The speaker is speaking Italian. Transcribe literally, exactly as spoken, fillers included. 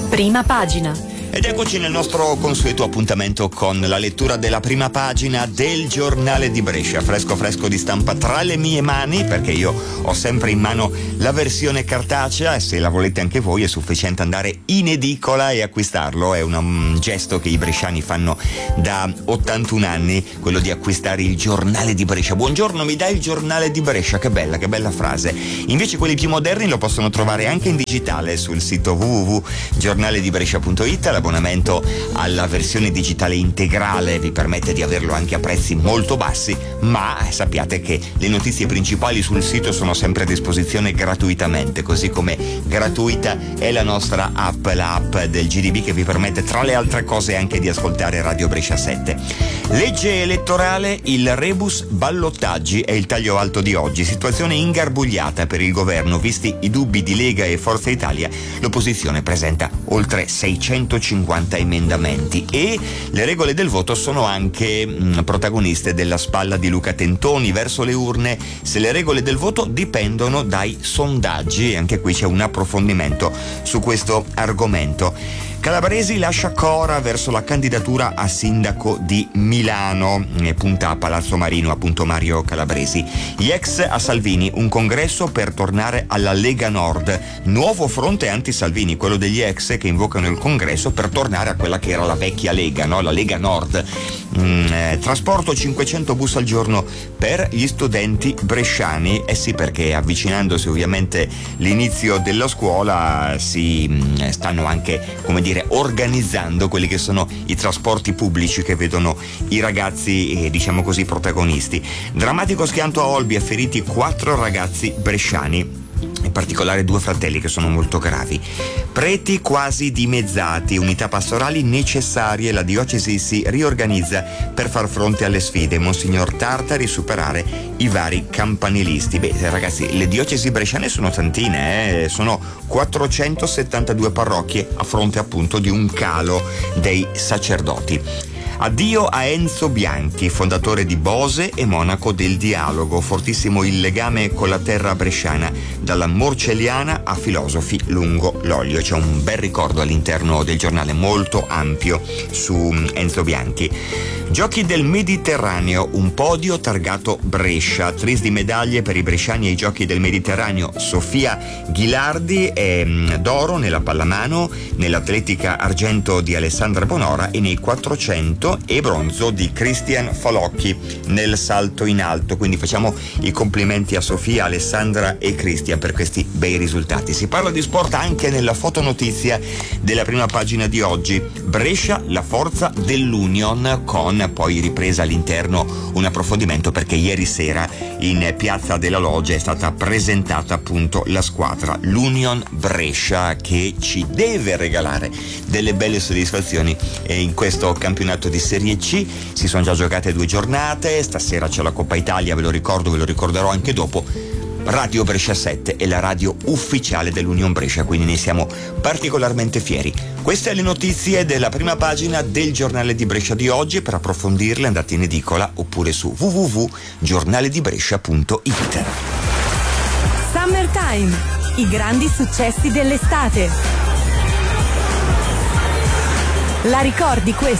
Prima pagina. Ed eccoci nel nostro consueto appuntamento con la lettura della prima pagina del Giornale di Brescia, fresco fresco di stampa tra le mie mani, perché io ho sempre in mano la versione cartacea e se la volete anche voi è sufficiente andare in edicola e acquistarlo. È un gesto che i bresciani fanno da ottantuno anni, quello di acquistare il Giornale di Brescia. Buongiorno, mi dai il Giornale di Brescia? Che bella, che bella frase. Invece quelli più moderni lo possono trovare anche in digitale sul sito w w w punto giornale di brescia punto i t. L'abbonamento alla versione digitale integrale vi permette di averlo anche a prezzi molto bassi, ma sappiate che le notizie principali sul sito sono sempre a disposizione gratuitamente, così come gratuita è la nostra app, la app del G D B, che vi permette tra le altre cose anche di ascoltare Radio Brescia sette. Legge elettorale, il rebus ballottaggi è il taglio alto di oggi. Situazione ingarbugliata per il governo, visti i dubbi di Lega e Forza Italia. L'opposizione presenta oltre seicentocinquanta emendamenti e le regole del voto sono anche mh, protagoniste della spalla di Luca Tentoni verso le urne. Se le regole del voto dipendono dai sondaggi, anche qui c'è un approfondimento su questo argomento. Calabresi lascia Cora verso la candidatura a sindaco di Milano, e punta a Palazzo Marino appunto Mario Calabresi. Gli ex a Salvini, un congresso per tornare alla Lega Nord, nuovo fronte anti-Salvini, quello degli ex che invocano il congresso per tornare a quella che era la vecchia Lega, no? La Lega Nord. Mm, eh, trasporto cinquecento bus al giorno per gli studenti bresciani, eh sì, perché avvicinandosi ovviamente l'inizio della scuola si mh, stanno anche, come dire, organizzando quelli che sono i trasporti pubblici che vedono i ragazzi, eh, diciamo così, protagonisti. Drammatico schianto a Olbia, feriti quattro ragazzi bresciani, in particolare due fratelli che sono molto gravi. Preti quasi dimezzati, unità pastorali necessarie, la diocesi si riorganizza per far fronte alle sfide. Monsignor Tartari, superare i vari campanilisti. Beh, ragazzi, le diocesi bresciane sono tantine, eh? Sono quattrocentosettantadue parrocchie a fronte appunto di un calo dei sacerdoti. Addio a Enzo Bianchi, fondatore di Bose e monaco del dialogo. Fortissimo il legame con la terra bresciana, dalla morcelliana a filosofi lungo l'olio. C'è un bel ricordo all'interno del giornale, molto ampio, su Enzo Bianchi. Giochi del Mediterraneo, un podio targato Brescia. Tris di medaglie per i bresciani ai Giochi del Mediterraneo. Sofia Ghilardi è d'oro nella pallamano, nell'atletica argento di Alessandra Bonora e nei quattrocento e bronzo di Cristian Falocchi nel salto in alto. Quindi facciamo i complimenti a Sofia, Alessandra e Cristian per questi bei risultati. Si parla di sport anche nella fotonotizia della prima pagina di oggi. Brescia, la forza dell'Union, con poi ripresa all'interno un approfondimento perché ieri sera in Piazza della Loggia è stata presentata appunto la squadra, l'Union Brescia, che ci deve regalare delle belle soddisfazioni in questo campionato di Serie C. Si sono già giocate due giornate, stasera c'è la Coppa Italia, ve lo ricordo, ve lo ricorderò anche dopo. Radio Brescia sette è la radio ufficiale dell'Union Brescia, quindi ne siamo particolarmente fieri. Queste le notizie della prima pagina del Giornale di Brescia di oggi. Per approfondirle andate in edicola oppure su w w w punto giornale di brescia punto i t. Summertime, i grandi successi dell'estate. La ricordi questa?